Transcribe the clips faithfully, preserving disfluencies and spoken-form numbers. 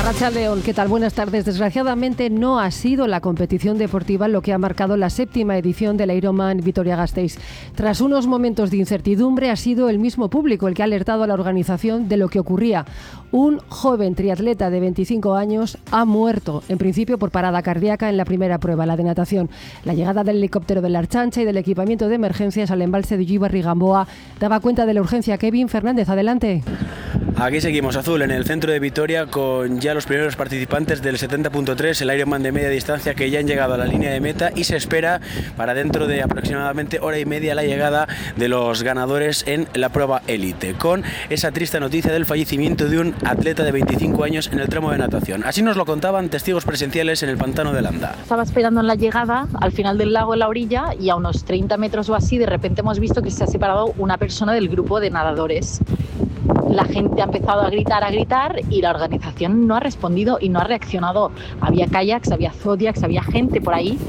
Arratsaldeon, ¿qué tal? Buenas tardes. Desgraciadamente no ha sido la competición deportiva lo que ha marcado la séptima edición del Ironman Vitoria-Gasteiz. Tras unos momentos de incertidumbre, ha sido el mismo público el que ha alertado a la organización de lo que ocurría. Un joven triatleta de veinticinco años ha muerto, en principio por parada cardíaca en la primera prueba, la de natación. La llegada del helicóptero de la Ertzaintza y del equipamiento de emergencias al embalse de Ullíbarri-Gamboa daba cuenta de la urgencia. Kevin Fernández, adelante. Aquí seguimos, Azul, en el centro de Vitoria, con ya los primeros participantes del setenta punto tres, el Ironman de media distancia, que ya han llegado a la línea de meta, y se espera para dentro de aproximadamente hora y media la llegada de los ganadores en la prueba élite, con esa triste noticia del fallecimiento de un atleta de veinticinco años en el tramo de natación. Así nos lo contaban testigos presenciales en el pantano de Landa. Estaba esperando en la llegada, al final del lago, en la orilla, y a unos treinta metros o así, de repente hemos visto que se ha separado una persona del grupo de nadadores. La gente ha empezado a gritar, a gritar, y la organización no ha respondido y no ha reaccionado. Había kayaks, había zodiacs, había gente por ahí,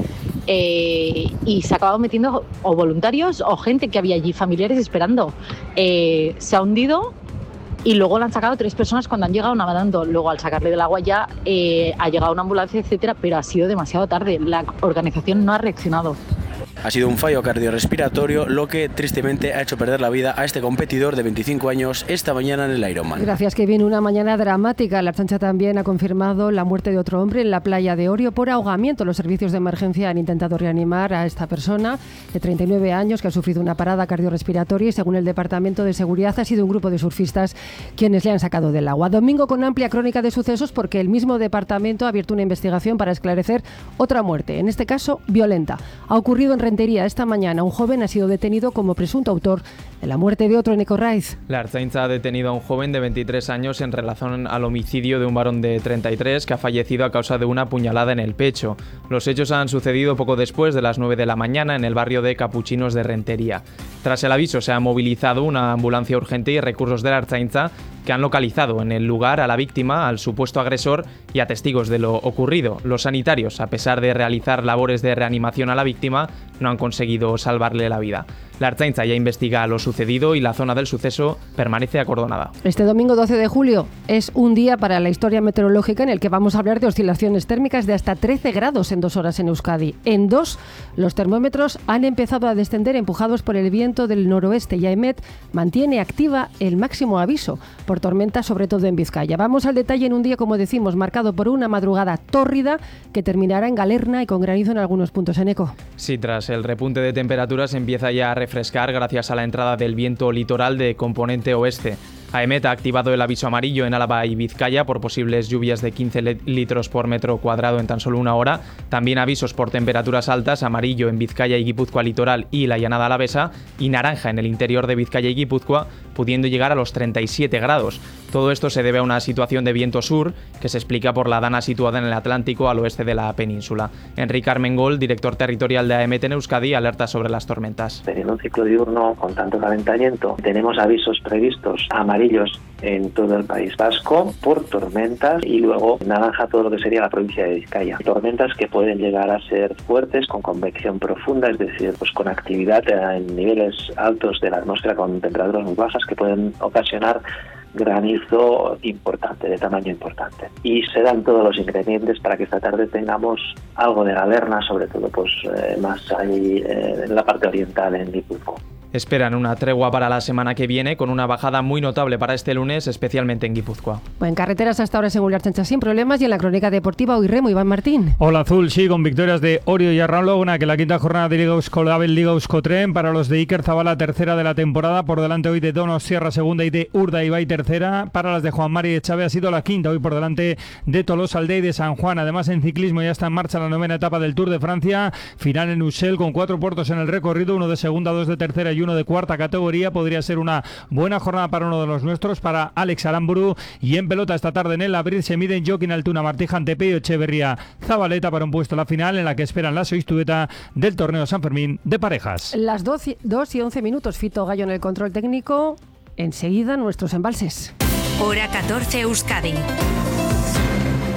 eh, y se ha acabado metiendo o voluntarios o gente que había allí, familiares esperando. Eh, se ha hundido y luego lo han sacado tres personas cuando han llegado nadando. Luego, al sacarle del agua ya eh, ha llegado una ambulancia, etcétera, pero ha sido demasiado tarde. La organización no ha reaccionado. Ha sido un fallo cardiorrespiratorio lo que tristemente ha hecho perder la vida a este competidor de veinticinco años esta mañana en el Ironman. Gracias, Kevin. Una mañana dramática. La Ertzaintza también ha confirmado la muerte de otro hombre en la playa de Orio por ahogamiento. Los servicios de emergencia han intentado reanimar a esta persona de treinta y nueve años que ha sufrido una parada cardiorrespiratoria y, según el Departamento de Seguridad, ha sido un grupo de surfistas quienes le han sacado del agua. Domingo con amplia crónica de sucesos, porque el mismo departamento ha abierto una investigación para esclarecer otra muerte, en este caso violenta. Ha ocurrido en Rentería esta mañana. Un joven ha sido detenido como presunto autor de la muerte de otro en Ecorraiz. La Ertzaintza ha detenido a un joven de veintitrés años en relación al homicidio de un varón de treinta y tres que ha fallecido a causa de una puñalada en el pecho. Los hechos han sucedido poco después de las nueve de la mañana en el barrio de Capuchinos de Rentería. Tras el aviso se ha movilizado una ambulancia urgente y recursos de la Ertzaintza, que han localizado en el lugar a la víctima, al supuesto agresor y a testigos de lo ocurrido. Los sanitarios, a pesar de realizar labores de reanimación a la víctima, no han conseguido salvarle la vida. La Ertzaintza ya investiga lo sucedido y la zona del suceso permanece acordonada. Este domingo doce de julio es un día para la historia meteorológica en el que vamos a hablar de oscilaciones térmicas de hasta trece grados en dos horas en Euskadi. En dos, los termómetros han empezado a descender empujados por el viento del noroeste, y AEMET mantiene activa el máximo aviso por tormenta, sobre todo en Vizcaya. Vamos al detalle en un día, como decimos, marcado por una madrugada tórrida que terminará en Galerna y con granizo en algunos puntos en Eco. Sí, tras el repunte de temperaturas empieza ya a refrescar gracias a la entrada del viento litoral de componente oeste. AEMET ha activado el aviso amarillo en Álava y Vizcaya por posibles lluvias de quince litros por metro cuadrado en tan solo una hora. También avisos por temperaturas altas, amarillo en Vizcaya y Guipúzcoa litoral y la llanada alavesa, y naranja en el interior de Vizcaya y Guipúzcoa, pudiendo llegar a los treinta y siete grados. Todo esto se debe a una situación de viento sur que se explica por la dana situada en el Atlántico al oeste de la península. Enrique Armengol, director territorial de AEMET en Euskadi, alerta sobre las tormentas. Teniendo un ciclo diurno con tanto calentamiento, tenemos avisos previstos amarillos en todo el País Vasco por tormentas, y luego naranja todo lo que sería la provincia de Vizcaya. Tormentas que pueden llegar a ser fuertes, con convección profunda, es decir, pues con actividad en niveles altos de la atmósfera, con temperaturas muy bajas que pueden ocasionar granizo importante, de tamaño importante. Y se dan todos los ingredientes para que esta tarde tengamos algo de galerna, sobre todo pues eh, más ahí eh, en la parte oriental, en Guipúzcoa. Esperan una tregua para la semana que viene, con una bajada muy notable para este lunes, especialmente en Guipúzcoa. Bueno, en carreteras hasta ahora, según la Ertzaintza, sin problemas, y en la crónica deportiva hoy remo, Iván Martín. Hola, Azul, sí, con victorias de Orio y Arraun-Laguna, que la quinta jornada de Liga Euskal Liga Euskotren para los de Iker Zabala, tercera de la temporada, por delante hoy de Donostiarra, segunda, y de Urdaibai, tercera. Para las de Juan Mari de Chávez ha sido la quinta, hoy por delante de Tolosaldea y de San Juan. Además, en ciclismo ya está en marcha la novena etapa del Tour de Francia, final en Ussel, con cuatro puertos en el recorrido, uno de segunda, dos de tercera y uno de cuarta categoría. Podría ser una buena jornada para uno de los nuestros, para Alex Aramburu. Y en pelota esta tarde en el Abril se miden Joaquín Altuna, Martija Antepé y Echeverría Zabaleta para un puesto en la final, en la que esperan la soistueta del torneo San Fermín de parejas. Las dos y once minutos, Fito Gallo en el control técnico. Enseguida nuestros embalses. Hora catorce Euskadi.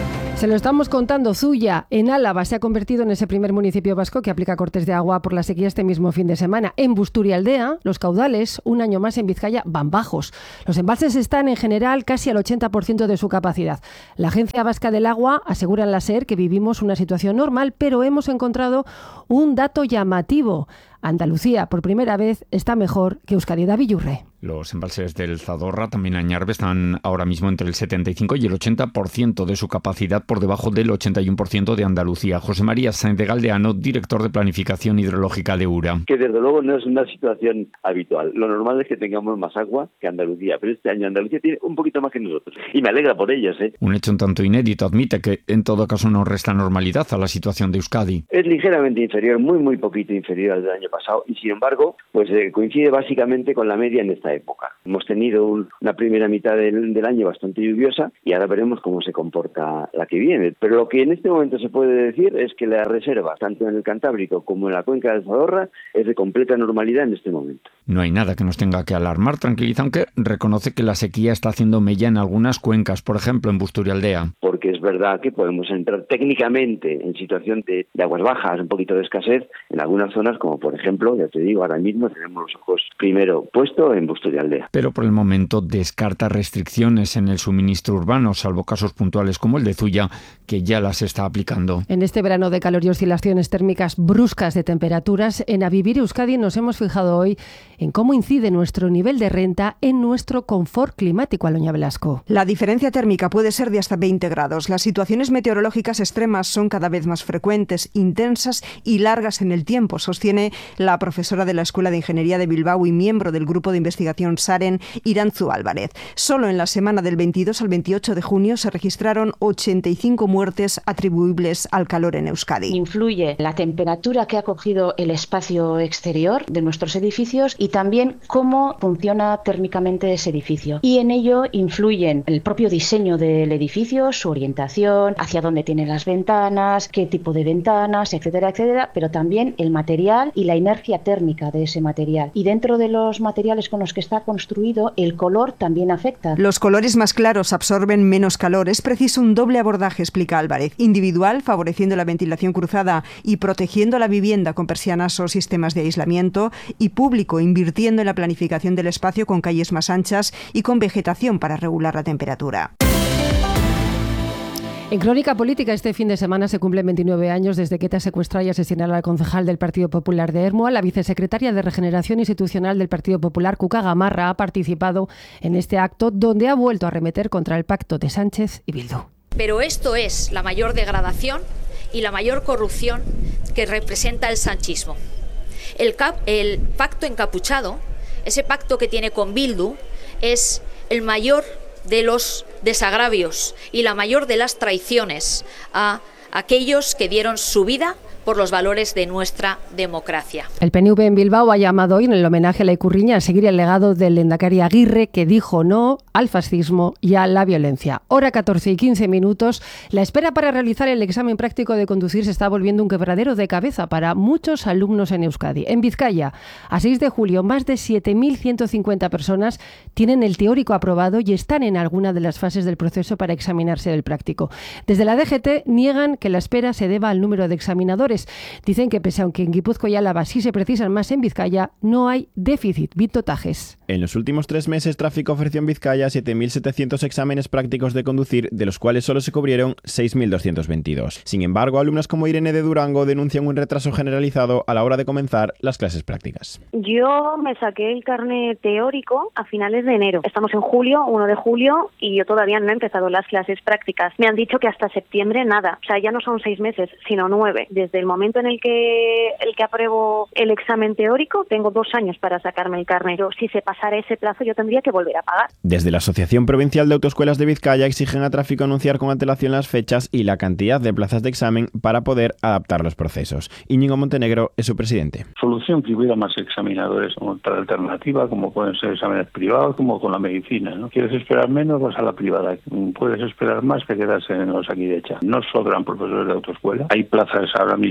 Se lo estamos contando. Zuya, en Álava, se ha convertido en ese primer municipio vasco que aplica cortes de agua por la sequía este mismo fin de semana. En Busturialdea, los caudales, un año más en Vizcaya, van bajos. Los embalses están en general casi al ochenta por ciento de su capacidad. La Agencia Vasca del Agua asegura en la SER que vivimos una situación normal, pero hemos encontrado un dato llamativo. Andalucía, por primera vez, está mejor que Euskadi. David Yurre. Los embalses del Zadorra, también Añarbe, están ahora mismo entre el setenta y cinco y el ochenta por ciento de su capacidad, por debajo del ochenta y uno por ciento de Andalucía. José María Sáenz de Galdeano, director de Planificación Hidrológica de URA. Que desde luego no es una situación habitual. Lo normal es que tengamos más agua que Andalucía, pero este año Andalucía tiene un poquito más que nosotros. Y me alegra por ellos, ¿eh? Un hecho un tanto inédito, admite que en todo caso no resta normalidad a la situación de Euskadi. Es ligeramente inferior, muy muy poquito inferior al del año pasado, y sin embargo, pues eh, coincide básicamente con la media en esta época. Hemos tenido un, una primera mitad del, del año bastante lluviosa y ahora veremos cómo se comporta la que viene. Pero lo que en este momento se puede decir es que la reserva, tanto en el Cantábrico como en la cuenca del Zadorra, es de completa normalidad en este momento. No hay nada que nos tenga que alarmar, tranquiliza, aunque reconoce que la sequía está haciendo mella en algunas cuencas, por ejemplo en Busturialdea. Porque es verdad que podemos entrar técnicamente en situación de, de aguas bajas, un poquito de escasez en algunas zonas, como por ejemplo, ya te digo, ahora mismo tenemos los ojos primero puestos en Busturialdea. Pero por el momento descarta restricciones en el suministro urbano, salvo casos puntuales como el de Zuya, que ya las está aplicando. En este verano de calor y oscilaciones térmicas bruscas de temperaturas, en A Vivir Euskadi nos hemos fijado hoy en cómo incide nuestro nivel de renta en nuestro confort climático, Aloña Velasco. La diferencia térmica puede ser de hasta veinte grados. Las situaciones meteorológicas extremas son cada vez más frecuentes, intensas y largas en el tiempo, sostiene la profesora de la Escuela de Ingeniería de Bilbao y miembro del Grupo de Investigación SAREN, Irantzu Álvarez. Solo en la semana del veintidós al veintiocho de junio se registraron ochenta y cinco muertes atribuibles al calor en Euskadi. Influye la temperatura que ha cogido el espacio exterior de nuestros edificios y también cómo funciona térmicamente ese edificio. Y en ello influyen el propio diseño del edificio, su orientación, hacia dónde tiene las ventanas, qué tipo de ventanas, etcétera, etcétera, pero también el material y la inercia térmica de ese material. Y dentro de los materiales con los que está construido, el color también afecta. Los colores más claros absorben menos calor. Es preciso un doble abordaje, explica Álvarez. Individual, favoreciendo la ventilación cruzada y protegiendo la vivienda con persianas o sistemas de aislamiento, y público, invirtiendo en la planificación del espacio con calles más anchas y con vegetación para regular la temperatura. En Crónica Política, este fin de semana se cumplen veintinueve años desde que ETA secuestrara y asesinara al concejal del Partido Popular de Ermua. La vicesecretaria de Regeneración Institucional del Partido Popular, Cuca Gamarra, ha participado en este acto donde ha vuelto a arremeter contra el pacto de Sánchez y Bildu. Pero esto es la mayor degradación y la mayor corrupción que representa el sanchismo. El, cap, el pacto encapuchado, ese pacto que tiene con Bildu, es el mayor de los desagravios y la mayor de las traiciones a aquellos que dieron su vida por los valores de nuestra democracia. El P N V en Bilbao ha llamado hoy en el homenaje a la Ikurriña a seguir el legado del lehendakari Aguirre, que dijo no al fascismo y a la violencia. Hora catorce y quince minutos. La espera para realizar el examen práctico de conducir se está volviendo un quebradero de cabeza para muchos alumnos en Euskadi. En Vizcaya, a seis de julio, más de siete mil ciento cincuenta personas tienen el teórico aprobado y están en alguna de las fases del proceso para examinarse el práctico. Desde la D G T niegan que la espera se deba al número de examinadores. Dicen que pese a que en Guipúzcoa y Álava sí se precisan más en Vizcaya, no hay déficit. Víctor Tajes. En los últimos tres meses, Tráfico ofreció en Vizcaya siete mil setecientos exámenes prácticos de conducir, de los cuales solo se cubrieron seis mil doscientos veintidós. Sin embargo, alumnas como Irene de Durango denuncian un retraso generalizado a la hora de comenzar las clases prácticas. Yo me saqué el carnet teórico a finales de enero. Estamos en julio, uno de julio, y yo todavía no he empezado las clases prácticas. Me han dicho que hasta septiembre nada. O sea, ya no son seis meses, sino nueve. Desde el momento en el que el que apruebo el examen teórico, tengo dos años para sacarme el carnet. Pero si se pasara ese plazo, yo tendría que volver a pagar. Desde la Asociación Provincial de Autoescuelas de Vizcaya exigen a Tráfico anunciar con antelación las fechas y la cantidad de plazas de examen para poder adaptar los procesos. Íñigo Montenegro es su presidente. Solución que hubiera más examinadores, otra alternativa, como pueden ser exámenes privados, como con la medicina, ¿no? ¿Quieres esperar menos? Vas a la privada. Puedes esperar más que quedarse en los Osakidecha. No sobran profesores de autoescuela. Hay plazas ahora mismo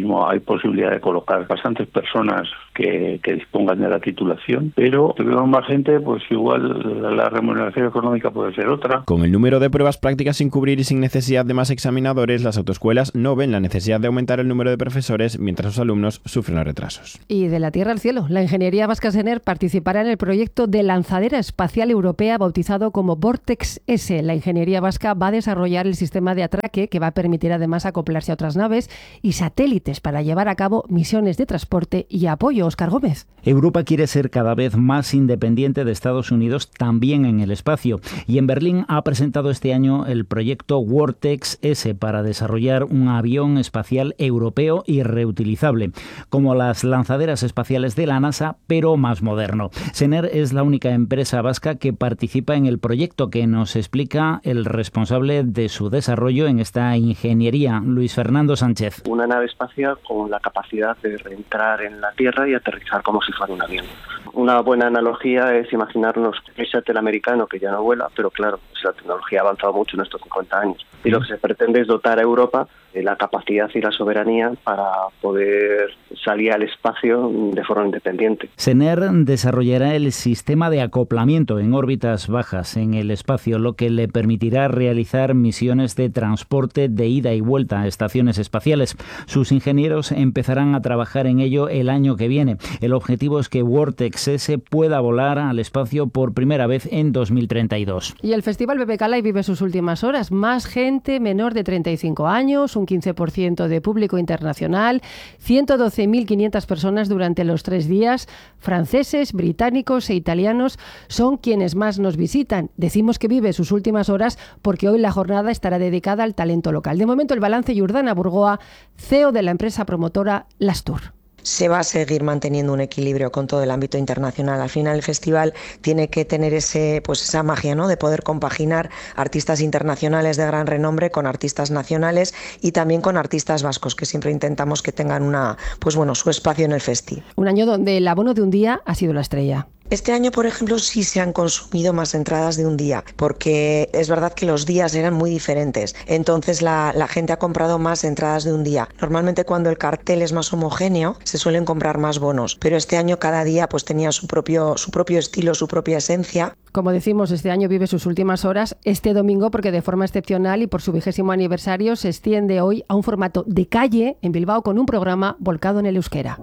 mismo hay posibilidad de colocar bastantes personas que, que dispongan de la titulación, pero si vemos más gente, pues igual la remuneración económica puede ser otra. Con el número de pruebas prácticas sin cubrir y sin necesidad de más examinadores, las autoescuelas no ven la necesidad de aumentar el número de profesores mientras los alumnos sufren retrasos. Y de la tierra al cielo, la Ingeniería Vasca Sener participará en el proyecto de lanzadera espacial europea bautizado como Vortex S. La Ingeniería Vasca va a desarrollar el sistema de atraque que va a permitir además acoplarse a otras naves y satélites para llevar a cabo misiones de transporte y apoyo. Óscar Gómez. Europa quiere ser cada vez más independiente de Estados Unidos también en el espacio y en Berlín ha presentado este año el proyecto Vortex S para desarrollar un avión espacial europeo y reutilizable, como las lanzaderas espaciales de la NASA, pero más moderno. Sener es la única empresa vasca que participa en el proyecto, que nos explica el responsable de su desarrollo en esta ingeniería, Luis Fernando Sánchez. Una nave espacial con la capacidad de reentrar en la Tierra y aterrizar como si fuera un avión. Una buena analogía es imaginarnos el shuttle americano que ya no vuela, pero claro, la tecnología ha avanzado mucho en estos cincuenta años. Y lo que se pretende es dotar a Europa de la capacidad y la soberanía para poder salir al espacio de forma independiente. Sener desarrollará el sistema de acoplamiento en órbitas bajas en el espacio, lo que le permitirá realizar misiones de transporte de ida y vuelta a estaciones espaciales. Sus ingenieros empezarán a trabajar en ello el año que viene. El objetivo es que Vortex S pueda volar al espacio por primera vez en dos mil treinta y dos. Y el Festival Bebe Calai vive sus últimas horas. Más gente menor de treinta y cinco años, un quince por ciento de público internacional, ciento doce mil quinientas personas durante los tres días. Franceses, británicos e italianos son quienes más nos visitan. Decimos que vive sus últimas horas porque hoy la jornada estará dedicada al talento local. De momento, el balance, Jordana Burgoa, C E O de la empresa promotora Lastur. Se va a seguir manteniendo un equilibrio con todo el ámbito internacional. Al final el festival tiene que tener ese, pues esa magia, ¿no?, de poder compaginar artistas internacionales de gran renombre con artistas nacionales y también con artistas vascos, que siempre intentamos que tengan una, pues bueno, su espacio en el festi. Un año donde el abono de un día ha sido la estrella. Este año, por ejemplo, sí se han consumido más entradas de un día, porque es verdad que los días eran muy diferentes. Entonces la, la gente ha comprado más entradas de un día. Normalmente cuando el cartel es más homogéneo, se suelen comprar más bonos, pero este año cada día pues tenía su propio, su propio estilo, su propia esencia. Como decimos, este año vive sus últimas horas este domingo porque de forma excepcional y por su vigésimo aniversario se extiende hoy a un formato de calle en Bilbao con un programa volcado en el euskera.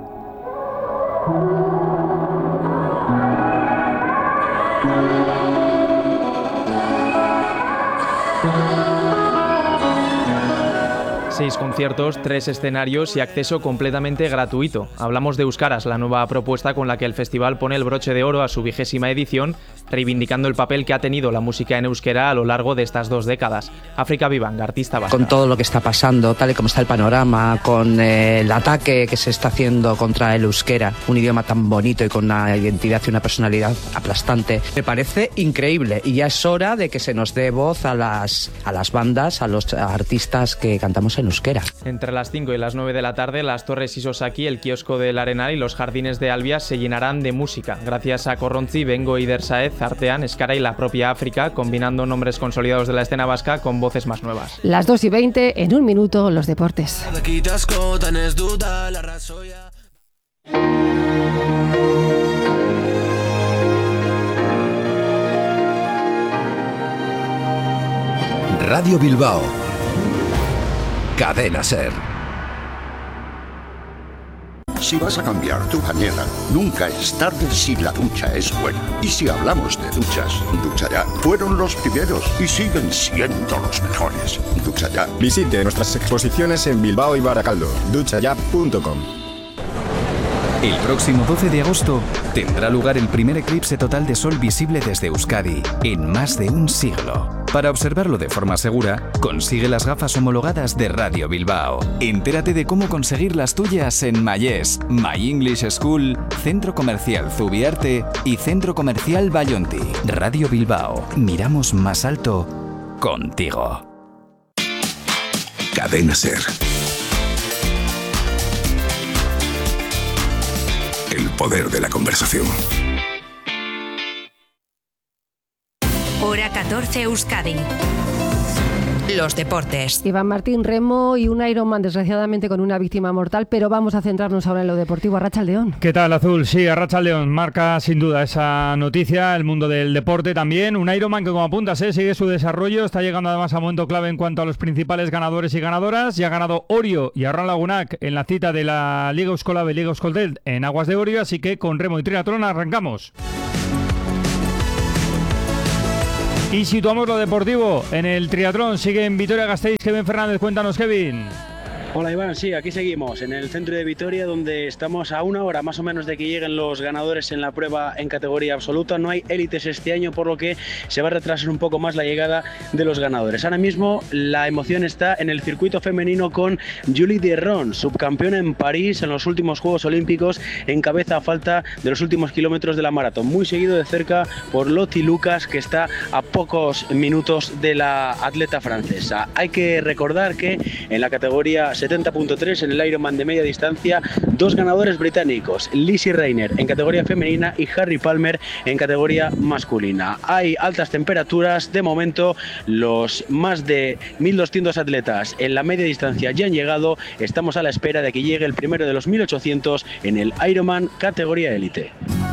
Seis conciertos, tres escenarios y acceso completamente gratuito. Hablamos de Euskaraz, la nueva propuesta con la que el festival pone el broche de oro a su vigésima edición, reivindicando el papel que ha tenido la música en euskera a lo largo de estas dos décadas. África Vivanga, artista vasca. Con todo lo que está pasando, tal y como está el panorama, con eh, el ataque que se está haciendo contra el euskera, un idioma tan bonito y con una identidad y una personalidad aplastante, me parece increíble y ya es hora de que se nos dé voz a las, a las bandas, a los artistas que cantamos en euskera. Entre las cinco y las nueve de la tarde, las Torres Isosaki, el kiosco del Arenal y los jardines de Albias se llenarán de música, gracias a Corrontzi, Bengo y Dersaez, Artean, Escara y la propia África, combinando nombres consolidados de la escena vasca con voces más nuevas. Las dos y veinte, en un minuto, los deportes. Radio Bilbao. Cadena SER. Si vas a cambiar tu bañera, nunca es tarde si la ducha es buena. Y si hablamos de duchas, Ducha Ya fueron los primeros y siguen siendo los mejores. Ducha Ya. Visite nuestras exposiciones en Bilbao y Baracaldo. ducha ya punto com. El próximo doce de agosto tendrá lugar el primer eclipse total de sol visible desde Euskadi en más de un siglo. Para observarlo de forma segura, consigue las gafas homologadas de Radio Bilbao. Entérate de cómo conseguir las tuyas en Mayés, My English School, Centro Comercial Zubiarte y Centro Comercial Bayonti. Radio Bilbao, miramos más alto contigo. Cadena SER. El poder de la conversación. Hora catorce Euskadi. los deportes. Iván Martín, remo y un Ironman, desgraciadamente con una víctima mortal, pero vamos a centrarnos ahora en lo deportivo. Arratsaldeon. ¿Qué tal, Azul? Sí, Arratsaldeon marca sin duda esa noticia, el mundo del deporte también. Un Ironman que, como apuntas, ¿eh? sigue su desarrollo, está llegando además a momento clave en cuanto a los principales ganadores y ganadoras. Ya ha ganado Orio y Arran Lagunac en la cita de la Liga Euskolab y Liga Euskoltel en aguas de Orio, así que con remo y triatlón arrancamos. Y situamos lo deportivo en el triatlón. Sigue en Vitoria-Gasteiz Kevin Fernández. Cuéntanos, Kevin. Hola Iván, sí, aquí seguimos en el centro de Vitoria, donde estamos a una hora más o menos de que lleguen los ganadores en la prueba en categoría absoluta. No hay élites este año, por lo que se va a retrasar un poco más la llegada de los ganadores. Ahora mismo la emoción está en el circuito femenino con Julie Derron, subcampeona en París en los últimos Juegos Olímpicos, en cabeza a falta de los últimos kilómetros de la maratón. Muy seguido de cerca por Loti Lucas, que está a pocos minutos de la atleta francesa. Hay que recordar que en la categoría setenta punto tres en el Ironman de media distancia, dos ganadores británicos, Lizzie Reiner en categoría femenina y Harry Palmer en categoría masculina. Hay altas temperaturas, de momento los más de mil doscientos atletas en la media distancia ya han llegado, estamos a la espera de que llegue el primero de los mil ochocientos en el Ironman categoría élite.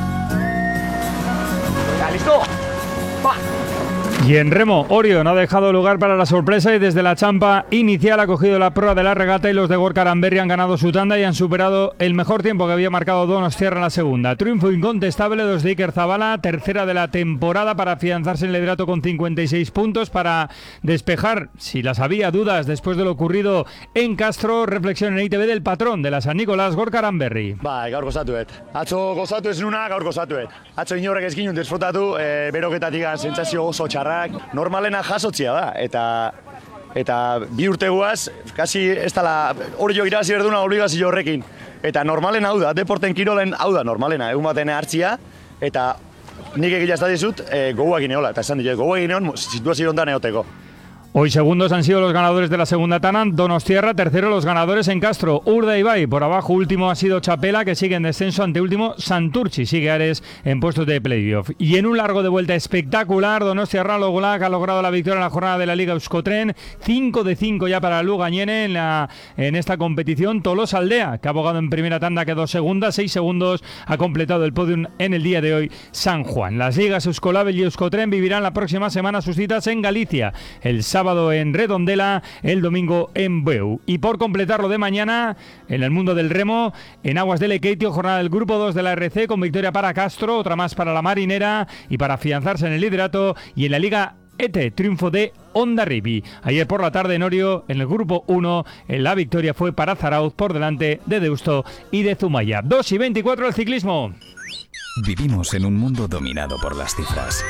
¿Listo? ¡Va! Y en remo, Orio no ha dejado lugar para la sorpresa y desde la champa inicial ha cogido la proa de la regata y los de Gorka Aranberri han ganado su tanda y han superado el mejor tiempo que había marcado Donostiarra en la segunda. Triunfo incontestable de los de Iker Zabala, tercera de la temporada para afianzarse en el liderato con cincuenta y seis puntos, para despejar, si las había, dudas después de lo ocurrido en Castro. Reflexión en I T V del patrón de la San Nicolás, Gorka Aranberri. Bai, gaur gozatuet. Atzo gozatu ez nuna, gaur gozatuet. Atzo inorrek ez ginen disfrutatu, e, beroketatik sentsazio oso txarra. Normalena jasotzia da, eta eta bi urte guaz, kasi ez dala Orio irabazi berduna obligazio horrekin. Eta normalena hau da, deporten kirolen hau da normalena, egun baten hartzia, eta nik egia ez da dizut, e, goguak ineola, eta esan dut, goguak ineon situazio ondan eoteko. Hoy segundos han sido los ganadores de la segunda tana, Donostiarra, tercero los ganadores en Castro, Urdaibai, por abajo último ha sido Chapela, que sigue en descenso, ante último Santurchi, sigue Ares en puestos de playoff. Y en un largo de vuelta espectacular, Donostiarra Logulac ha logrado la victoria en la jornada de la Liga Euskotren, cinco de cinco ya para Lugañene en, la, en esta competición. Tolosa Aldea, que ha abogado en primera tanda, quedó segunda, seis segundos, ha completado el podium en el día de hoy San Juan. Las ligas Euskolab y Euskotren vivirán la próxima semana sus citas en Galicia, el sábado en Redondela, el domingo en Beu. Y por completarlo de mañana, en el mundo del remo, en aguas de Lekeitio, jornada del grupo dos de la R C con victoria para Castro, otra más para la Marinera y para afianzarse en el liderato. Y en la Liga E T E, triunfo de Hondarribia. Ayer por la tarde en Orio, en el grupo uno, en la victoria fue para Zarauz por delante de Deusto y de Zumaya. dos y veinticuatro el ciclismo. Vivimos en un mundo dominado por las cifras.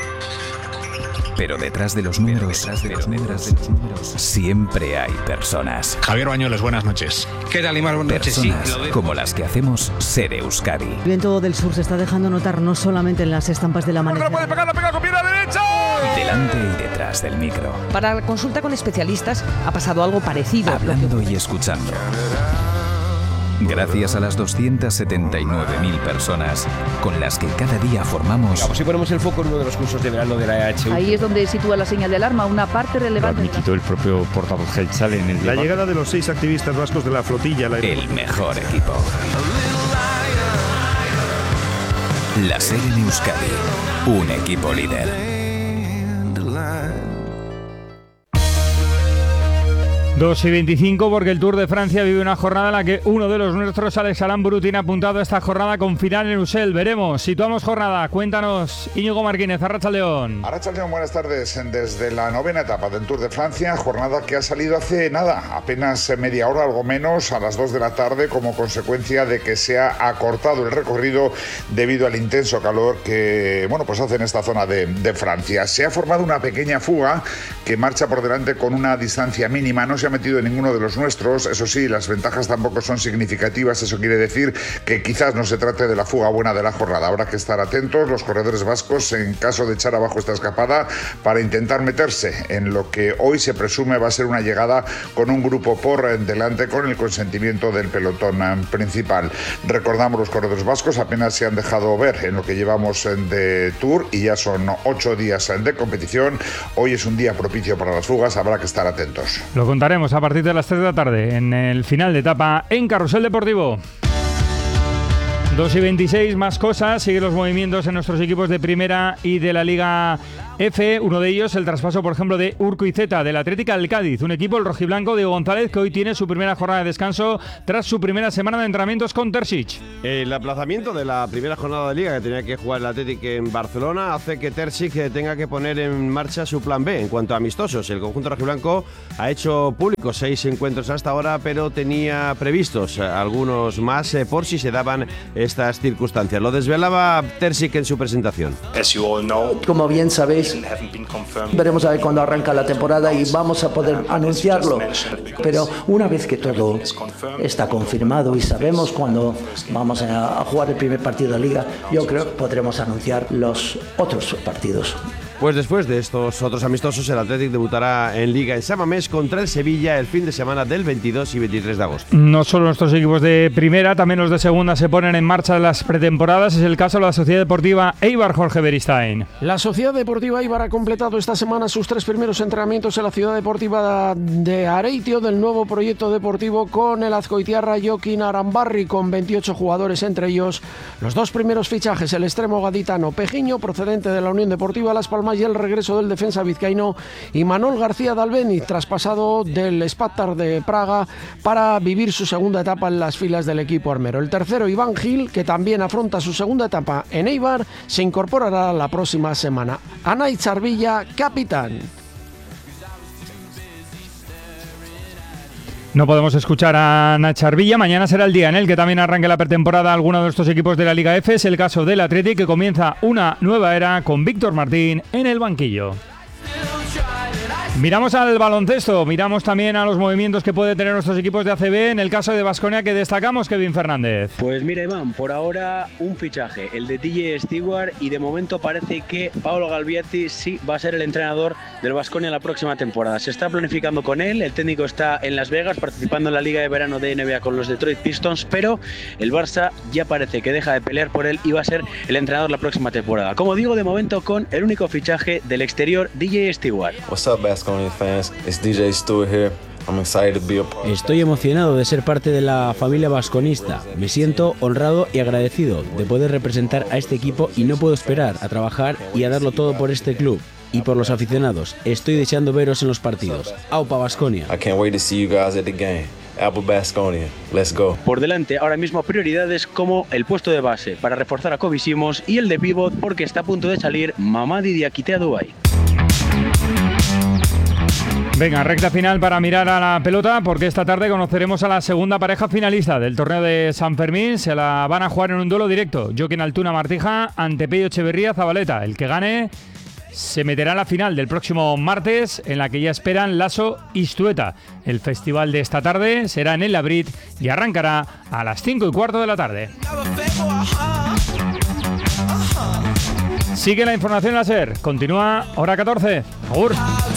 Pero detrás de los números, detrás de los números, siempre hay personas. Javier Bañuelos, buenas noches. ¿Qué tal, Imar? Buenas noches. Personas sí, como las que hacemos Ser Euskadi. El viento del sur se está dejando notar no solamente en las estampas del amanecer. ¡No puede pegar, la pega con pierna derecha! Delante y detrás del micro. Para la consulta con especialistas ha pasado algo parecido. Hablando y escuchando. Gracias a las doscientas setenta y nueve mil personas con las que cada día formamos... Vamos, si ponemos el foco en uno de los cursos de verano de la E H U. Ahí es donde sitúa la señal de alarma, una parte relevante... Lo admitió el propio portavoz Geltzal en el debate. La llegada de los seis activistas vascos de la flotilla... La... El mejor equipo. La SER en Euskadi. Un equipo líder. dos y veinticinco, porque el Tour de Francia vive una jornada en la que uno de los nuestros, Alex Aramburu, tiene apuntado esta jornada con final en Usel. Veremos. Situamos jornada. Cuéntanos, Íñigo Martínez, Arratsaldeon. Arratsaldeon, buenas tardes. Desde la novena etapa del Tour de Francia, jornada que ha salido hace nada, apenas media hora, algo menos, a las dos de la tarde, como consecuencia de que se ha acortado el recorrido debido al intenso calor que, bueno, pues hace en esta zona de, de Francia. Se ha formado una pequeña fuga que marcha por delante con una distancia mínima. No se se ha metido en ninguno de los nuestros. Eso sí, las ventajas tampoco son significativas. Eso quiere decir que quizás no se trate de la fuga buena de la jornada. Habrá que estar atentos los corredores vascos en caso de echar abajo esta escapada para intentar meterse en lo que hoy se presume va a ser una llegada con un grupo por delante con el consentimiento del pelotón principal. Recordamos, los corredores vascos apenas se han dejado ver en lo que llevamos de Tour y ya son ocho días de competición. Hoy es un día propicio para las fugas, habrá que estar atentos. Lo contaremos a partir de las tres de la tarde en el final de etapa en Carrusel Deportivo. dos y veintiséis, más cosas. Siguen los movimientos en nuestros equipos de primera y de la Liga F. Uno de ellos, el traspaso, por ejemplo, de Urkuzeta, del Atlético del Cádiz. Un equipo, el rojiblanco de González, que hoy tiene su primera jornada de descanso tras su primera semana de entrenamientos con Terzic. El aplazamiento de la primera jornada de Liga que tenía que jugar el Atlético en Barcelona hace que Terzic tenga que poner en marcha su plan B en cuanto a amistosos. El conjunto rojiblanco ha hecho público seis encuentros hasta ahora, pero tenía previstos algunos más eh, por si se daban estas circunstancias. Lo desvelaba Terzic en su presentación. Como bien sabéis, veremos a ver cuándo arranca la temporada y vamos a poder anunciarlo. Pero una vez que todo está confirmado y sabemos cuándo vamos a jugar el primer partido de Liga, yo creo que podremos anunciar los otros partidos. Pues después de estos otros amistosos, el Athletic debutará en Liga en San Mamés contra el Sevilla el fin de semana del veintidós y veintitrés de agosto. No solo nuestros equipos de primera, también los de segunda se ponen en marcha las pretemporadas. Es el caso de la Sociedad Deportiva Eibar, Jorge Beristain. La Sociedad Deportiva Eibar ha completado esta semana sus tres primeros entrenamientos en la Ciudad Deportiva de Areitio del nuevo proyecto deportivo con el azcoitiarra Jokin Arambarri, con veintiocho jugadores, entre ellos los dos primeros fichajes, el extremo gaditano Pejiño, procedente de la Unión Deportiva Las Palmas, y el regreso del defensa vizcaíno Imanol García Dalbeniz, traspasado del Spartak de Praga para vivir su segunda etapa en las filas del equipo armero. El tercero, Iván Gil, que también afronta su segunda etapa en Eibar, se incorporará la próxima semana. Anay Charvilla, capitán. No podemos escuchar a Nachar Villa. Mañana será el día en el que también arranque la pretemporada alguno de estos equipos de la Liga F. Es el caso del Athletic, que comienza una nueva era con Víctor Martín en el banquillo. Miramos al baloncesto, miramos también a los movimientos que puede tener nuestros equipos de A C B. En el caso de Baskonia, que destacamos, Kevin Fernández. Pues mira, Iván, por ahora un fichaje, el de D J Stewart, y de momento parece que Paolo Galvietti sí va a ser el entrenador del Baskonia la próxima temporada. Se está planificando con él, el técnico está en Las Vegas participando en la Liga de Verano de N B A con los Detroit Pistons, pero el Barça ya parece que deja de pelear por él y va a ser el entrenador la próxima temporada. Como digo, de momento con el único fichaje del exterior, D J Stewart. What's up, Baskonia fans? It's D J Stewart here. I'm excited to be a part. Estoy emocionado de ser parte de la familia vasconista. Me siento honrado y agradecido de poder representar a este equipo y no puedo esperar a trabajar y a darlo todo por este club y por los aficionados. Estoy deseando veros en los partidos. Aupa Baskonia. I can't wait to see you guys at the game. Apple Baskonia, let's go. Por delante ahora mismo prioridades como el puesto de base para reforzar a Kobe Simons y el de pívot porque está a punto de salir Mamadi Diakité a Dubái. Venga, recta final para mirar a la pelota, porque esta tarde conoceremos a la segunda pareja finalista del torneo de San Fermín. Se la van a jugar en un duelo directo. Joaquín Altuna Martija ante Pello Echeverría Zabaleta. El que gane se meterá en la final del próximo martes, en la que ya esperan Lasso y Stueta. El festival de esta tarde será en el Labrit y arrancará a las cinco y cuarto de la tarde. Sigue la información en la SER. Continúa hora catorce. Agur.